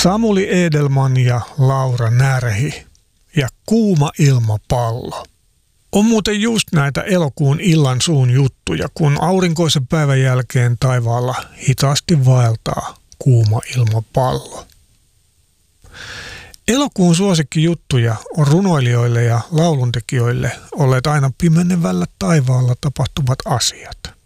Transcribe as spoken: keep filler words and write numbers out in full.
Samuli Edelman ja Laura Närhi ja Kuuma ilmapallo. On muuten just näitä elokuun illan suun juttuja, kun aurinkoisen päivän jälkeen taivaalla hitaasti vaeltaa kuuma ilmapallo. Elokuun suosikkijuttuja on runoilijoille ja lauluntekijöille olleet aina pimenevällä taivaalla tapahtuvat asiat.